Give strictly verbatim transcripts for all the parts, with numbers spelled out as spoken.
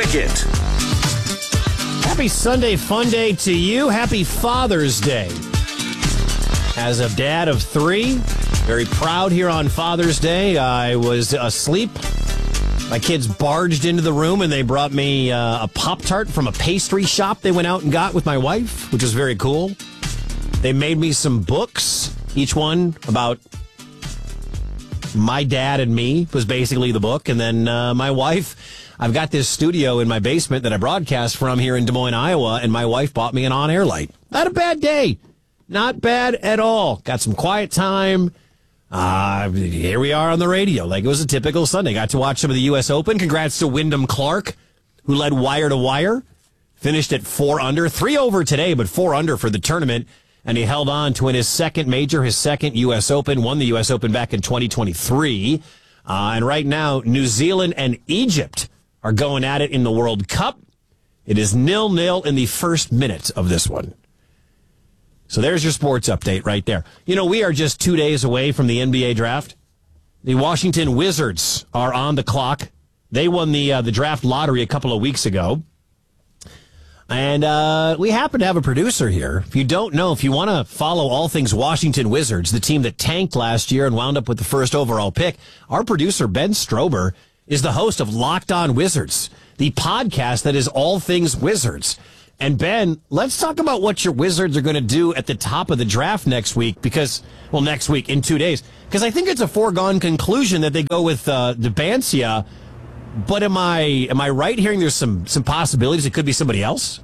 Ticket. Happy Sunday fun day to you. Happy Father's Day. As a dad of three, very proud here on Father's Day. I was asleep. My kids barged into the room and they brought me uh, a Pop-Tart from a pastry shop they went out and got with my wife, which was very cool. They made me some books, each one about my dad and me was basically the book. And then uh, my wife, I've got this studio in my basement that I broadcast from here in Des Moines, Iowa, and my wife bought me an on-air light. Not a bad day. Not bad at all. Got some quiet time. Uh, here we are on the radio. Like it was a typical Sunday. Got to watch some of the U S Open. Congrats to Wyndham Clark, who led wire to wire. Finished at four under. Three over today, but four under for the tournament. And he held on to win his second major, his second U S Open, won the U S Open back in twenty twenty-three. Uh, and right now, New Zealand and Egypt are going at it in the World Cup. It is nil-nil in the first minute of this one. So there's your sports update right there. You know, we are just two days away from the N B A draft. The Washington Wizards are on the clock. They won the uh, the draft lottery a couple of weeks ago. And uh, we happen to have a producer here. If you don't know, if you want to follow all things Washington Wizards, the team that tanked last year and wound up with the first overall pick, our producer, Ben Strober, is the host of Locked On Wizards, the podcast that is all things Wizards. And Ben, let's talk about what your Wizards are going to do at the top of the draft next week, because, well, next week, in two days, because I think it's a foregone conclusion that they go with uh, Debancia. But am I am I right hearing there's some some possibilities it could be somebody else?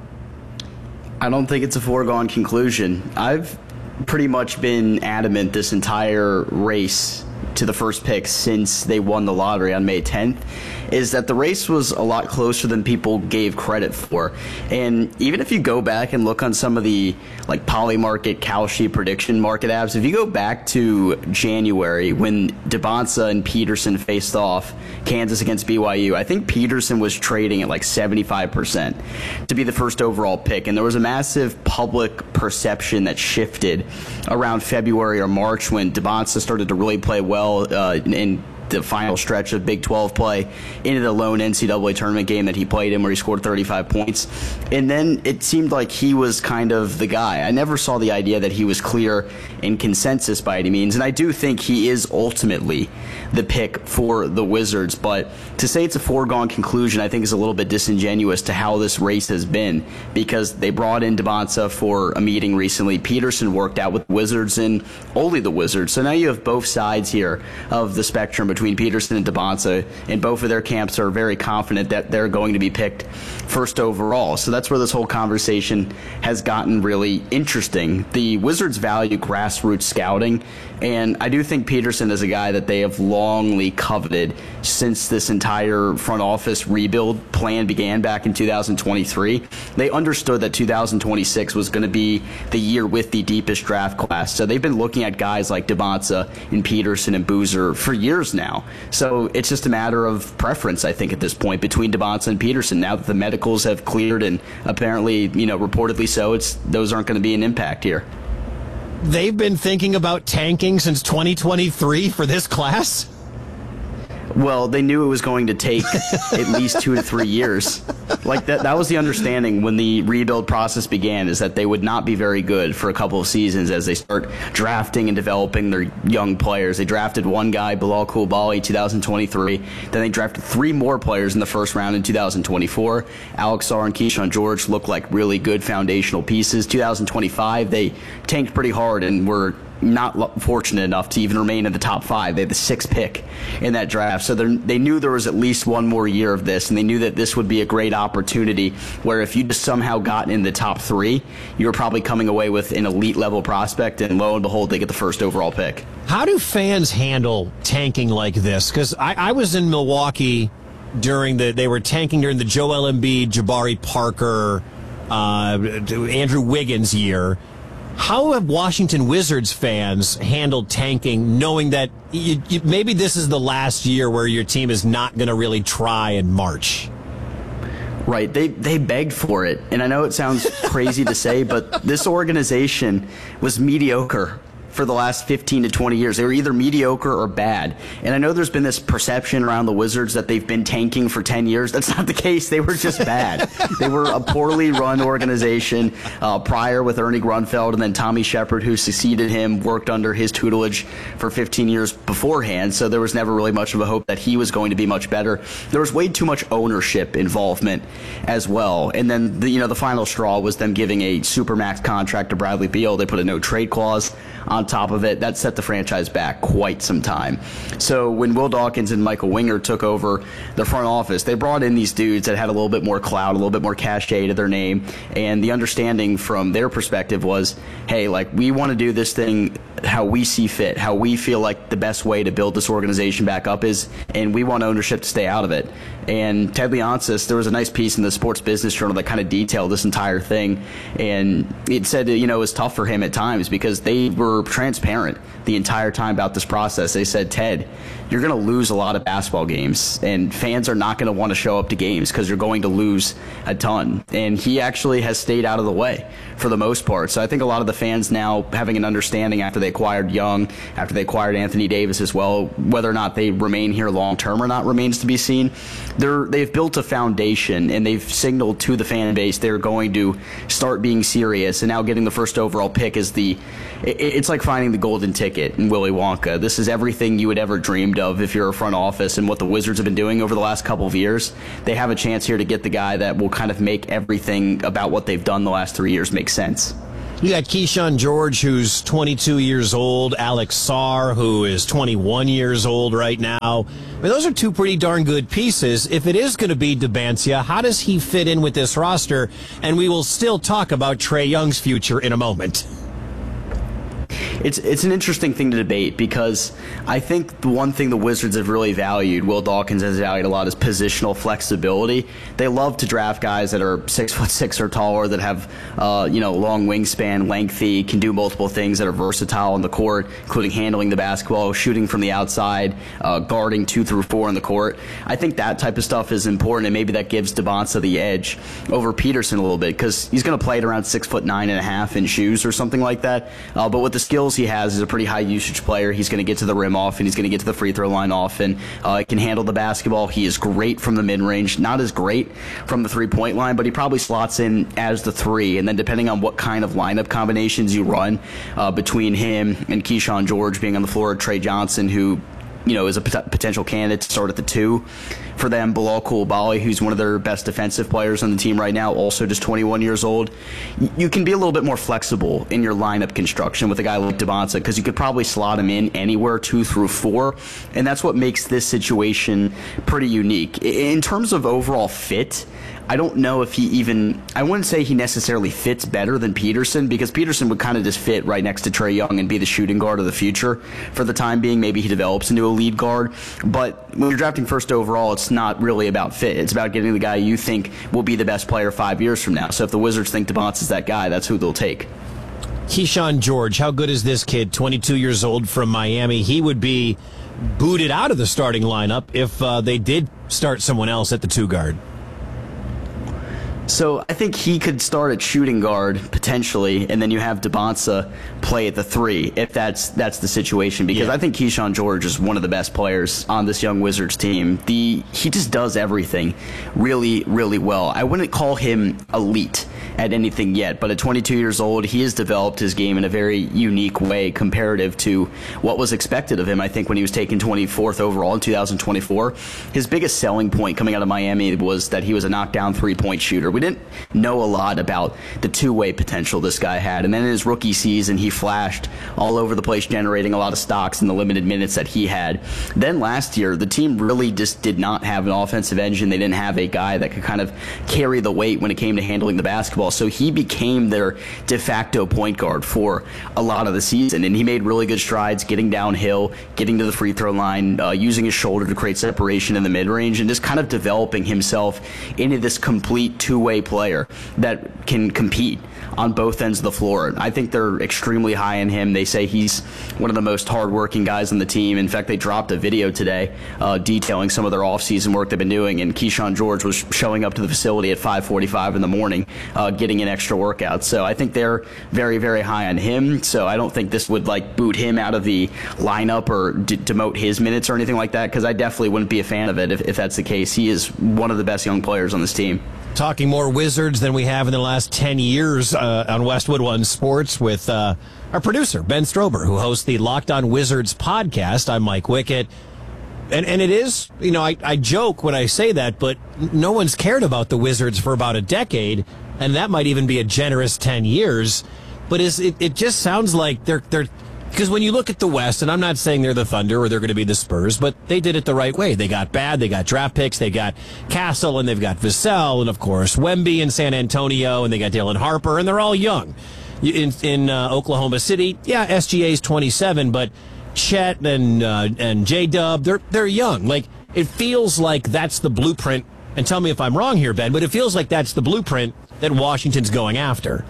I don't think it's a foregone conclusion. I've pretty much been adamant this entire race to the first pick since they won the lottery on May tenth, is that the race was a lot closer than people gave credit for. And even if you go back and look on some of the like Polymarket, Kalshi prediction market apps, if you go back to January when DeBonsa and Peterson faced off, Kansas against B Y U, I think Peterson was trading at like seventy-five percent to be the first overall pick. And there was a massive public perception that shifted around February or March when DeBonsa started to really play well uh, in the final stretch of Big twelve play into the lone N C double A tournament game that he played in where he scored thirty-five points. And then it seemed like he was kind of the guy. I never saw the idea that he was clear in consensus by any means. And I do think he is ultimately the pick for the Wizards. But to say it's a foregone conclusion, I think is a little bit disingenuous to how this race has been, because they brought in DeBonsa for a meeting recently. Peterson worked out with the Wizards and only the Wizards. So now you have both sides here of the spectrum between Peterson and DeBonsa, and both of their camps are very confident that they're going to be picked first overall. So that's where this whole conversation has gotten really interesting. The Wizards value grassroots scouting, and I do think Peterson is a guy that they have longly coveted since this entire front office rebuild plan began back in two thousand twenty-three. They understood that two thousand twenty-six was going to be the year with the deepest draft class. So they've been looking at guys like DeBonsa and Peterson and Boozer for years now. So it's just a matter of preference, I think, at this point between DeBonsa and Peterson. Now that the medicals have cleared and apparently, you know, reportedly so, it's those aren't going to be an impact here. They've been thinking about tanking since twenty twenty-three for this class? Well, they knew it was going to take at least two to three years. Like that, that was the understanding when the rebuild process began, is that they would not be very good for a couple of seasons as they start drafting and developing their young players. They drafted one guy, Bilal Coulibaly, two thousand twenty-three. Then they drafted three more players in the first round in two thousand twenty-four. Alex Sarr and Keyshawn George looked like really good foundational pieces. two thousand twenty-five, they tanked pretty hard and were not fortunate enough to even remain in the top five. They had the sixth pick in that draft. So they knew there was at least one more year of this, and they knew that this would be a great opportunity where if you just somehow got in the top three, you were probably coming away with an elite level prospect, and lo and behold, they get the first overall pick. How do fans handle tanking like this? Because I, I was in Milwaukee during the, they were tanking during the Joel Embiid, Jabari Parker, uh, Andrew Wiggins year. How have Washington Wizards fans handled tanking, knowing that you, you, maybe this is the last year where your team is not going to really try in March? Right. They they begged for it. And I know it sounds crazy to say, but this organization was mediocre for the last fifteen to twenty years. They were either mediocre or bad. And I know there's been this perception around the Wizards that they've been tanking for ten years. That's not the case. They were just bad. They were a poorly run organization uh, prior with Ernie Grunfeld, and then Tommy Shepard, who succeeded him, worked under his tutelage for fifteen years beforehand. So there was never really much of a hope that he was going to be much better. There was way too much ownership involvement as well. And then the, you know, the final straw was them giving a supermax contract to Bradley Beal. They put a no trade clause on top of it. That set the franchise back quite some time. So when Will Dawkins and Michael Winger took over the front office, they brought in these dudes that had a little bit more clout, a little bit more cachet to their name. And the understanding from their perspective was, hey, like, we want to do this thing how we see fit, how we feel like the best way to build this organization back up is, and we want ownership to stay out of it. And Ted Leonsis, there was a nice piece in the Sports Business Journal that kind of detailed this entire thing, and it said, you know, it was tough for him at times because they were transparent the entire time about this process. They said, Ted, you're going to lose a lot of basketball games, and fans are not going to want to show up to games because you're going to lose a ton. And he actually has stayed out of the way for the most part. So I think a lot of the fans now having an understanding after they acquired Young, after they acquired Anthony Davis as well, whether or not they remain here long term or not remains to be seen. They're, they've built a foundation, and they've signaled to the fan base they're going to start being serious. And now getting the first overall pick is the, it, it's like finding the golden ticket in Willy Wonka. This is everything you would ever dreamed of if you're a front office, and what the Wizards have been doing over the last couple of years. They have a chance here to get the guy that will kind of make everything about what they've done the last three years make sense. You got Keyshawn George, who's twenty-two years old, Alex Sarr, who is twenty-one years old right now. I mean, those are two pretty darn good pieces. If it is going to be Debancia, how does he fit in with this roster? And we will still talk about Trae Young's future in a moment. It's it's an interesting thing to debate because I think the one thing the Wizards have really valued, Will Dawkins has valued a lot, is positional flexibility. They love to draft guys that are six foot six or taller, that have uh, you know long wingspan, lengthy, can do multiple things, that are versatile on the court, including handling the basketball, shooting from the outside, uh, guarding two through four on the court. I think that type of stuff is important, and maybe that gives Debancia the edge over Peterson a little bit because he's going to play at around six foot nine and a half in shoes or something like that. Uh, but with the skills he has, is a pretty high usage player. He's going to get to the rim often. He's going to get to the free throw line often. Uh, can handle the basketball. He is great from the mid range. Not as great from the three point line, but he probably slots in as the three. And then depending on what kind of lineup combinations you run uh, between him and Keyshawn George being on the floor, Trae Johnson, who you know, is a pot- potential candidate to start at the two for them. Bilal Coulibaly, who's one of their best defensive players on the team right now, also just twenty-one years old. Y- you can be a little bit more flexible in your lineup construction with a guy like Debancia because you could probably slot him in anywhere two through four, and that's what makes this situation pretty unique. In terms of overall fit, I don't know if he even, I wouldn't say he necessarily fits better than Peterson, because Peterson would kind of just fit right next to Trae Young and be the shooting guard of the future for the time being. Maybe he develops into a lead guard. But when you're drafting first overall, it's not really about fit. It's about getting the guy you think will be the best player five years from now. So if the Wizards think Debancia is that guy, that's who they'll take. Keyshawn George, how good is this kid? twenty-two years old from Miami. He would be booted out of the starting lineup if uh, they did start someone else at the two guard. So I think he could start at shooting guard potentially, and then you have Debancia play at the three if that's that's the situation. Because yeah. I think Keyshawn George is one of the best players on this young Wizards team. The he just does everything really, really well. I wouldn't call him elite at anything yet, but at twenty-two years old, he has developed his game in a very unique way comparative to what was expected of him. I think when he was taken twenty-fourth overall in two thousand twenty-four, his biggest selling point coming out of Miami was that he was a knockdown three-point shooter. We didn't know a lot about the two-way potential this guy had, and then in his rookie season, he flashed all over the place, generating a lot of stocks in the limited minutes that he had. Then last year, the team really just did not have an offensive engine. They didn't have a guy that could kind of carry the weight when it came to handling the basketball. So he became their de facto point guard for a lot of the season, and he made really good strides getting downhill, getting to the free throw line, uh, using his shoulder to create separation in the mid-range, and just kind of developing himself into this complete two-way player that can compete on both ends of the floor. I think they're extremely high in him. They say he's one of the most hardworking guys on the team. In fact, they dropped a video today uh, detailing some of their offseason work they've been doing, and Keyshawn George was showing up to the facility at five forty-five in the morning, uh, getting in extra workouts. So I think they're very, very high on him. So I don't think this would like boot him out of the lineup or d- demote his minutes or anything like that, because I definitely wouldn't be a fan of it if, if that's the case. He is one of the best young players on this team. Talking more Wizards than we have in the last ten years uh, on Westwood One Sports with uh, our producer, Ben Strober, who hosts the Locked On Wizards podcast. I'm Mike Wickett. And and it is, you know, I, I joke when I say that, but no one's cared about the Wizards for about a decade, and that might even be a generous ten years. But is it, it just sounds like they're they're because when you look at the West, and I'm not saying they're the Thunder or they're going to be the Spurs, but they did it the right way. They got bad, they got draft picks, they got Castle, and they've got Vassell, and of course Wemby in San Antonio, and they got Dylan Harper, and they're all young. In in uh, Oklahoma City, yeah, S G A's twenty-seven, but Chet and uh, and J-Dub, they're they're young. Like, it feels like that's the blueprint, and tell me if I'm wrong here, Ben, but it feels like that's the blueprint that Washington's going after.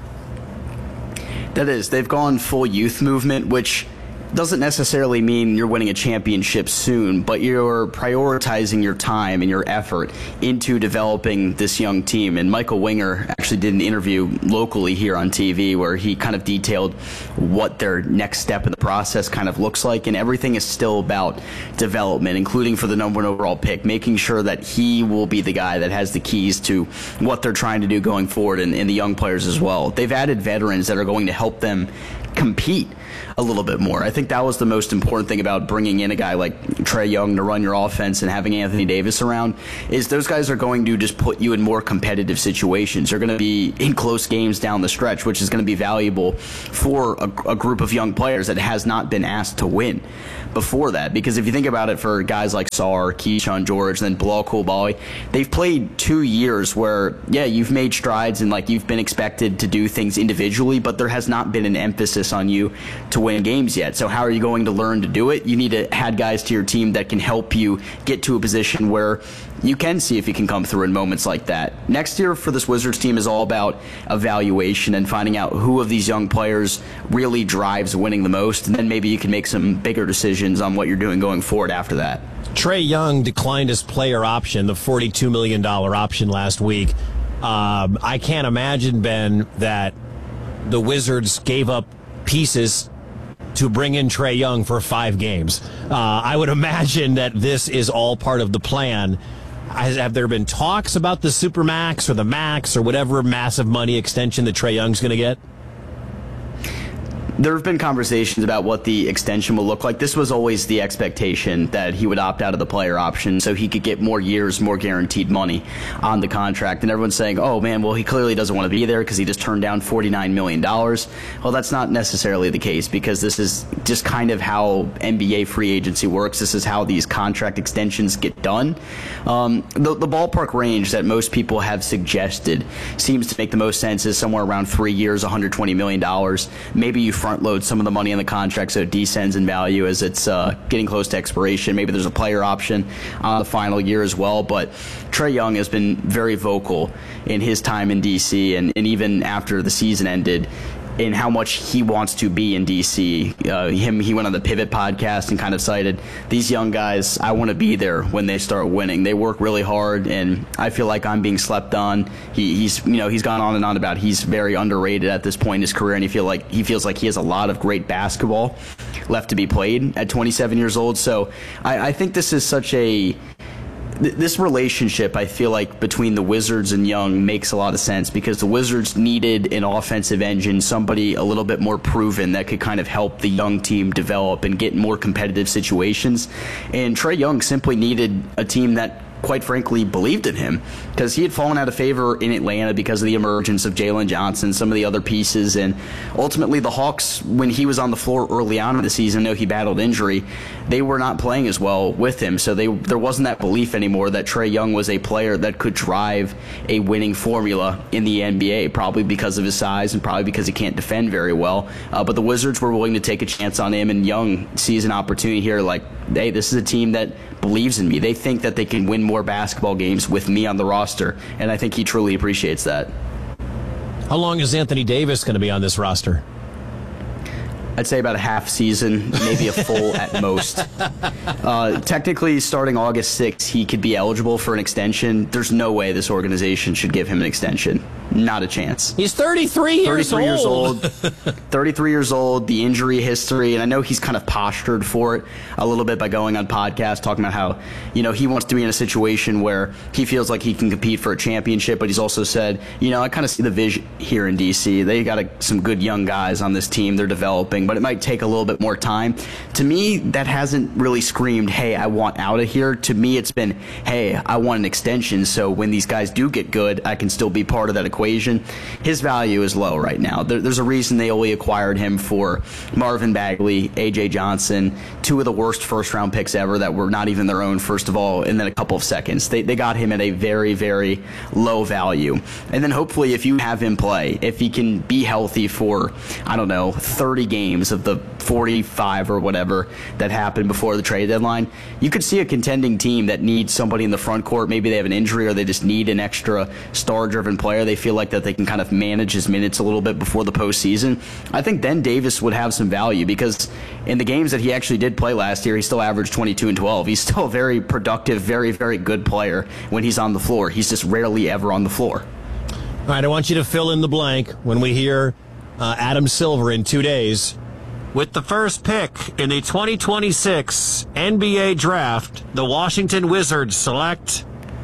That is. They've gone full youth movement, which doesn't necessarily mean you're winning a championship soon, but you're prioritizing your time and your effort into developing this young team. And Michael Winger actually did an interview locally here on T V where he kind of detailed what their next step in the process kind of looks like, and everything is still about development, including for the number one overall pick, making sure that he will be the guy that has the keys to what they're trying to do going forward, and, and the young players as well. They've added veterans that are going to help them compete a little bit more. I think that was the most important thing about bringing in a guy like Trae Young to run your offense and having Anthony Davis around, is those guys are going to just put you in more competitive situations. They're going to be in close games down the stretch, which is going to be valuable for a, a group of young players that has not been asked to win before that. Because if you think about it, for guys like Sarr, Keyshawn George, and then Bilal Coulibaly, they've played two years where, yeah, you've made strides and like you've been expected to do things individually, but there has not been an emphasis on you to win games yet. So how are you going to learn to do it? You need to add guys to your team that can help you get to a position where you can see if you can come through in moments like that. Next year for this Wizards team is all about evaluation and finding out who of these young players really drives winning the most, and then maybe you can make some bigger decisions on what you're doing going forward after that. Trae Young declined his player option, the forty-two million dollars option last week. Um, I can't imagine, Ben, that the Wizards gave up pieces to bring in Trae Young for five games. Uh, I would imagine that this is all part of the plan. Has, have there been talks about the Supermax or the Max or whatever massive money extension that Trae Young's going to get? There have been conversations about what the extension will look like. This was always the expectation, that he would opt out of the player option so he could get more years, more guaranteed money on the contract. And everyone's saying, oh, man, well, he clearly doesn't want to be there because he just turned down forty-nine million dollars. Well, that's not necessarily the case, because this is just kind of how N B A free agency works. This is how these contract extensions get done. Um, the, the ballpark range that most people have suggested seems to make the most sense is somewhere around three years, one hundred twenty million dollars. Maybe you front load some of the money in the contract so it descends in value as it's uh, getting close to expiration. Maybe there's a player option on the final year as well. But Trae Young has been very vocal in his time in D C, and, and even after the season ended, in how much he wants to be in D C. Uh, him, he went on the Pivot podcast and kind of cited, these young guys, I want to be there when they start winning. They work really hard, and I feel like I'm being slept on. He, he's, you know, he's gone on and on about he's very underrated at this point in his career, and he feel like he feels like he has a lot of great basketball left to be played at twenty-seven years old. So I, I think this is such a This relationship, I feel like, between the Wizards and Young makes a lot of sense, because the Wizards needed an offensive engine, somebody a little bit more proven that could kind of help the young team develop and get in more competitive situations. And Trae Young simply needed a team that, quite frankly, believed in him, because he had fallen out of favor in Atlanta because of the emergence of Jalen Johnson, some of the other pieces, and ultimately the Hawks, when he was on the floor early on in the season, though he battled injury, they were not playing as well with him, so they there wasn't that belief anymore that Trae Young was a player that could drive a winning formula in the N B A, probably because of his size and probably because he can't defend very well. Uh, but the Wizards were willing to take a chance on him, and Young sees an opportunity here like, hey, this is a team that believes in me. They think that they can win more basketball games with me on the roster, and I think he truly appreciates that. How long is Anthony Davis going to be on this roster? I'd say about a half season, maybe a full at most. Uh, technically, starting August sixth, he could be eligible for an extension. There's no way this organization should give him an extension. Not a chance. He's thirty-three years thirty-three years old. old. thirty-three years old, the injury history, and I know he's kind of postured for it a little bit by going on podcasts, talking about how, you know, he wants to be in a situation where he feels like he can compete for a championship, but he's also said, you know, I kind of see the vision here in D C. They got a, some good young guys on this team. They're developing, but it might take a little bit more time. To me, that hasn't really screamed, hey, I want out of here. To me, it's been, hey, I want an extension, so when these guys do get good, I can still be part of that equation. His value is low right now. There, there's a reason they only acquired him for Marvin Bagley, A J Johnson, two of the worst first-round picks ever that were not even their own, first of all, and then a couple of seconds. They, they got him at a very, very low value. And then hopefully if you have him play, if he can be healthy for, I don't know, thirty games of the forty-five or whatever that happened before the trade deadline, you could see a contending team that needs somebody in the front court. Maybe they have an injury or they just need an extra star-driven player. They feel like that they can kind of manage his minutes a little bit before the postseason. I think then Davis would have some value because in the games that he actually did play last year, he still averaged twenty-two and twelve. He's still a very productive, very, very good player when he's on the floor. He's just rarely ever on the floor. All right, I want you to fill in the blank when we hear uh, Adam Silver in two days. With the first pick in the twenty twenty-six N B A draft, the Washington Wizards select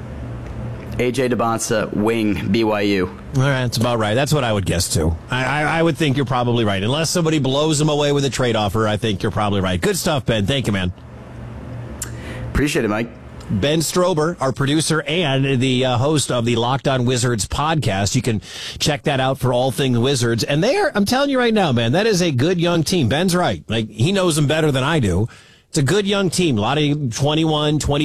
A J Debonsa, wing, B Y U. All right, that's about right. That's what I would guess, too. I, I, I would think you're probably right. Unless somebody blows him away with a trade offer, I think you're probably right. Good stuff, Ben. Thank you, man. Appreciate it, Mike. Ben Strober, our producer and the uh, host of the Locked On Wizards podcast. You can check that out for all things Wizards. And they are, I'm telling you right now, man, that is a good young team. Ben's right. Like, he knows them better than I do. It's a good young team. A lot of twenty-one, twenty